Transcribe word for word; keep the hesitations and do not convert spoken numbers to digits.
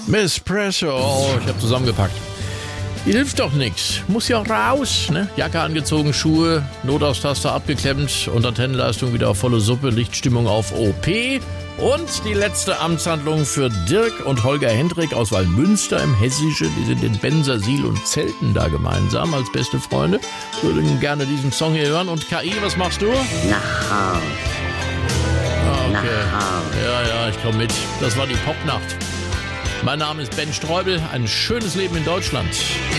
Miss Presso, oh, ich habe zusammengepackt. Hilft doch nichts. Muss ja raus, ne? Jacke angezogen, Schuhe, Notaustasser abgeklemmt und Antennenleistung wieder auf volle Suppe, Lichtstimmung auf O P. Und die letzte Amtshandlung für Dirk und Holger Hendrik aus Wallmünster im Hessische. Die sind in Bensersiel und Zelten da gemeinsam als beste Freunde. Würden gerne diesen Song hier hören. Und K I, was machst du? Nach Haus. Ah, okay. Nach Haus. Ja, ja, ich komme mit. Das war die Popnacht. Mein Name ist Ben Streubel. Ein schönes Leben in Deutschland.